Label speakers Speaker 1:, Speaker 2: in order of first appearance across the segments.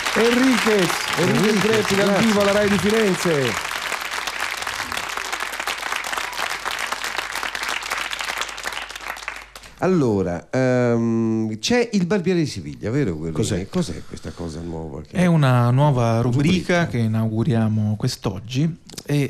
Speaker 1: Enrique Gretti dal vivo alla Rai di Firenze.
Speaker 2: Allora, c'è il Barbiere di Siviglia, vero?
Speaker 1: Cos'è
Speaker 2: questa cosa nuova?
Speaker 3: È una nuova rubrica che inauguriamo quest'oggi.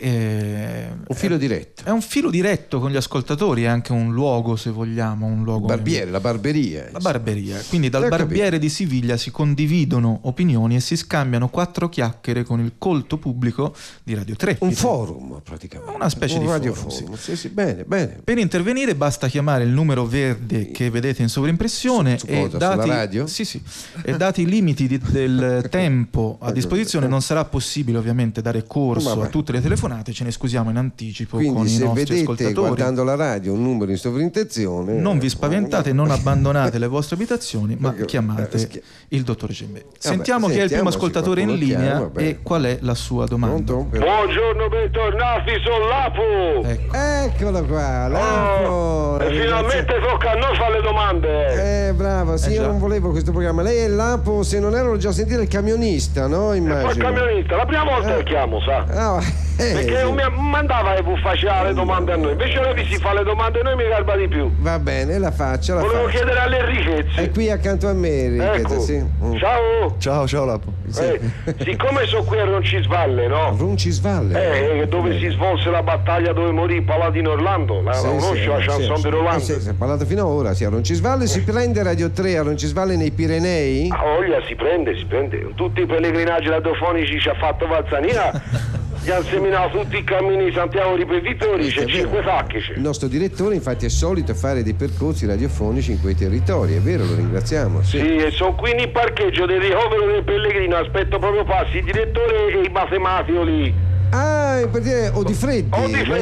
Speaker 2: Un filo diretto.
Speaker 3: È un filo diretto con gli ascoltatori, è anche un luogo, se vogliamo, un luogo.
Speaker 2: Barbiere, la barberia.
Speaker 3: La barberia. Quindi dal Barbiere di Siviglia si condividono opinioni e si scambiano 4 chiacchiere con il colto pubblico di Radio 3.
Speaker 2: Un forum, praticamente.
Speaker 3: Una specie di
Speaker 2: radio
Speaker 3: forum.
Speaker 2: Sì, bene.
Speaker 3: Per intervenire basta chiamare il numero verde che vedete in sovrimpressione
Speaker 2: sulla radio?
Speaker 3: Sì. E dati i limiti del tempo a disposizione non sarà possibile ovviamente dare corso a tutte le telefonate, ce ne scusiamo in anticipo.
Speaker 2: Quindi
Speaker 3: con i
Speaker 2: se
Speaker 3: nostri
Speaker 2: vedete
Speaker 3: ascoltatori,
Speaker 2: guardando la radio un numero in sovrintenzione,
Speaker 3: non vi spaventate, non abbandonate le vostre abitazioni, ma chiamate il dottor Gembè. Sentiamo chi è il primo ascoltatore in linea e qual è la sua domanda.
Speaker 4: Buongiorno, bentornati, sono Lapu.
Speaker 2: Eccolo qua, Lapo.
Speaker 4: E finalmente tocca a noi fare le domande.
Speaker 2: Bravo, sì, io
Speaker 3: già.
Speaker 2: non volevo questo programma. Lei è Lapo, se non ero già sentito il camionista, no? Immagino.
Speaker 4: Il camionista, la prima volta che chiamo, sa? Perché non mi mandava che faceva le domande a noi, invece ora vi si fa le domande a noi mi garba di più.
Speaker 2: Va bene, la faccio.
Speaker 4: Volevo chiedere alle Enrichezzi.
Speaker 2: È qui accanto a me, Enrichezzi,
Speaker 4: Ecco.
Speaker 2: sì.
Speaker 4: Ciao
Speaker 1: Lapo.
Speaker 4: siccome sono qui a Roncisvalle, no?
Speaker 2: Roncisvalle.
Speaker 4: Dove si svolse la battaglia dove morì il paladino Orlando, la conosci la chanson di Rolando?
Speaker 2: Si è parlato fino ad ora, sì, a Roncisvalle. Si prende Radio 3 a Roncisvalle nei Pirenei?
Speaker 4: Ah, voglia, si prende. Tutti i pellegrinaggi radiofonici ci ha fatto Valzanina. Gli hanno seminato tutti i cammini di Santiago Ripetitori, c'è 5 sacche.
Speaker 2: Il nostro direttore infatti è solito fare dei percorsi radiofonici in quei territori, è vero, lo ringraziamo. Sì,
Speaker 4: e sono qui in parcheggio del ricovero del pellegrino, aspetto proprio passi il direttore e i matematico lì.
Speaker 2: Per dire o di Freddi.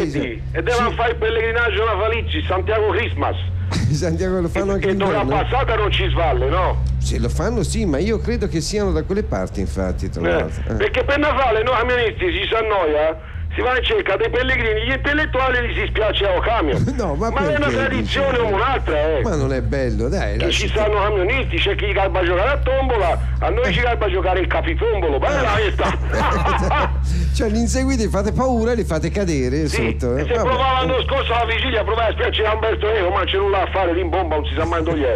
Speaker 4: E devono fare il pellegrinaggio alla Falizzi, Santiago Christmas.
Speaker 2: Santiago lo fanno anche
Speaker 4: che dovrà passare a Roncisvalle, no?
Speaker 2: Sì, lo fanno sì, ma io credo che siano da quelle parti, infatti, tra l'altro.
Speaker 4: Perché per Natale noi camionisti si annoia, si va in cerca dei pellegrini, gli intellettuali li si spiace a camion.
Speaker 2: No, ma
Speaker 4: è una tradizione come un'altra,
Speaker 2: Ma non è bello, dai.
Speaker 4: Che ci stanno camionisti, c'è chi garba a giocare a tombola, a noi ci garba a giocare il capitombolo, ma là che sta.
Speaker 2: Cioè li inseguite, fate paura e li fate cadere sotto.
Speaker 4: E se provava l'anno scorso alla vigilia, provava a spiacere a Umberto Eco, ma c'è nulla a fare lì in bomba, non si sa mai dove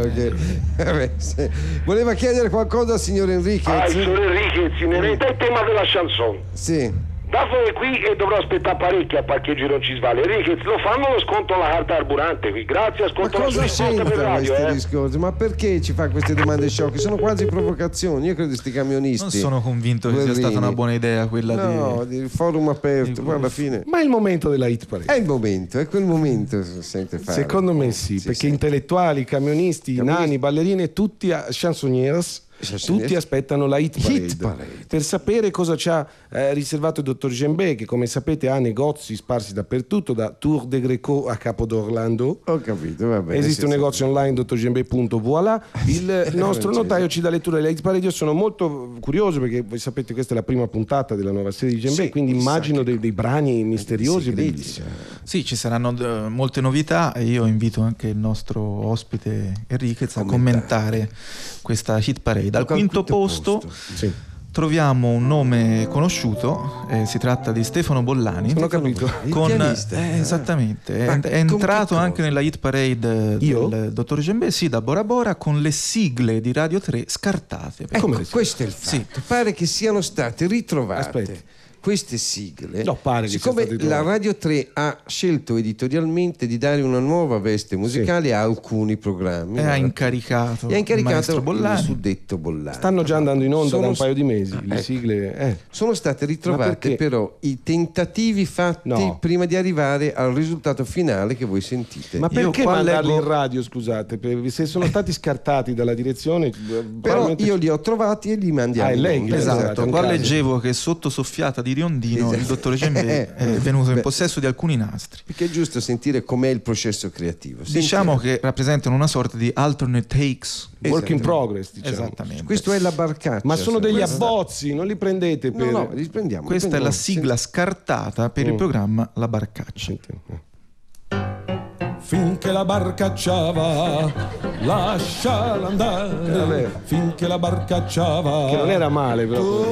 Speaker 4: è.
Speaker 2: Voleva chiedere qualcosa al signor Enrichezzi?
Speaker 4: Il signor Enrichezzi, inerente al tema della chanson.
Speaker 2: Sì.
Speaker 4: Dato che qui dovrò aspettare parecchi a parcheggio Roncisvalle, Enrichezzi, lo fanno lo sconto alla carta carburante qui. Grazie, ascolto
Speaker 2: ma cosa
Speaker 4: risposta per radio,
Speaker 2: questi discorsi? Ma perché ci fa queste domande sciocche? Sono quasi provocazioni. Io credo sti camionisti.
Speaker 3: Non sono convinto che sia stata una buona idea quella
Speaker 2: di forum aperto. Poi alla fine.
Speaker 1: Ma è il momento della hit parade.
Speaker 2: È il momento, è quel momento sente fare.
Speaker 1: Secondo me sì, perché intellettuali, camionisti, nani, ballerine, tutti chansonniers. Tutti aspettano la hit parade per sapere cosa ci ha riservato il dottor Gembè, che come sapete ha negozi sparsi dappertutto, da Tour de Greco a Capo d'Orlando.
Speaker 2: Ho capito, va bene.
Speaker 1: Esiste un negozio online, dottorgembè.voilà. Il nostro notaio ci dà lettura delle hit parade. Io sono molto curioso perché voi sapete che questa è la prima puntata della nuova serie di Gembè, quindi immagino dei brani misteriosi e bellissimi.
Speaker 3: Sì, ci saranno molte novità e io invito anche il nostro ospite Enriquez a commentare questa hit parade. Al quinto posto troviamo un nome conosciuto, si tratta di Stefano Bollani.
Speaker 1: Non ho capito.
Speaker 3: Esattamente, è entrato anche nella hit parade del dottor Gembè, sì, da Bora Bora, con le sigle di Radio 3 scartate.
Speaker 2: Questo è il fatto. Pare che siano state ritrovate queste sigle, siccome la Radio 3 ha scelto editorialmente di dare una nuova veste musicale a alcuni programmi,
Speaker 3: ha incaricato
Speaker 2: il suddetto Bollani.
Speaker 1: Stanno già andando in onda da un paio di mesi le sigle.
Speaker 2: Sono state ritrovate però i tentativi fatti prima di arrivare al risultato finale che voi sentite.
Speaker 1: Ma perché mandarli in radio, scusate? Se sono stati scartati dalla direzione,
Speaker 2: però io li ho trovati e li mandiamo in onda.
Speaker 3: Esatto. Qua leggevo che sotto soffiata di Riondino il dottore Gembè è venuto in possesso di alcuni nastri,
Speaker 2: perché è giusto sentire com'è il processo creativo.
Speaker 3: Diciamo che rappresentano una sorta di alternate takes,
Speaker 1: work in progress, diciamo.
Speaker 3: Esattamente.
Speaker 2: Questo è la barcaccia,
Speaker 1: ma sono degli abbozzi, non li prendete per...
Speaker 2: No, li prendiamo.
Speaker 3: Questa è la sigla scartata per il programma La Barcaccia.
Speaker 1: finché la barcacciava, lasciala andare finché la barcacciava. Che non era male proprio.